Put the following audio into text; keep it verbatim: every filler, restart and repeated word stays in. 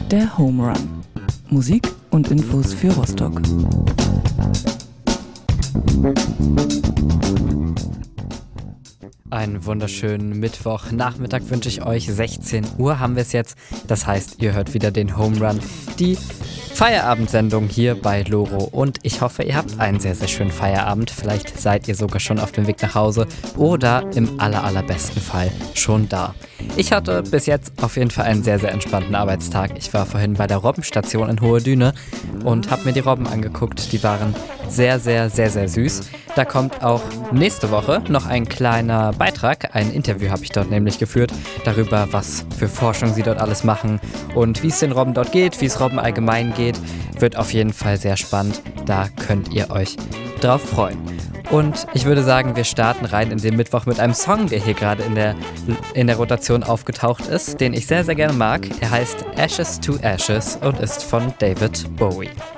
Der Home Run. Musik und Infos für Rostock. Einen wunderschönen Mittwochnachmittag wünsche ich euch. sechzehn Uhr haben wir es jetzt. Das heißt, ihr hört wieder den Home Run, die Feierabendsendung hier bei Loro. Und ich hoffe, ihr habt einen sehr, sehr schönen Feierabend. Vielleicht seid ihr sogar schon auf dem Weg nach Hause oder im aller, allerbesten Fall schon da. Ich hatte bis jetzt auf jeden Fall einen sehr, sehr entspannten Arbeitstag. Ich war vorhin bei der Robbenstation in Hohe Düne und habe mir die Robben angeguckt. Die waren sehr, sehr, sehr, sehr süß. Da kommt auch nächste Woche noch ein kleiner Beitrag. Ein Interview habe ich dort nämlich geführt darüber, was für Forschung sie dort alles machen und wie es den Robben dort geht, wie es Robben allgemein geht. Wird auf jeden Fall sehr spannend. Da könnt ihr euch drauf freuen. Und ich würde sagen, wir starten rein in den Mittwoch mit einem Song, der hier gerade in der, in der Rotation aufgetaucht ist, den ich sehr, sehr gerne mag. Er heißt Ashes to Ashes und ist von David Bowie.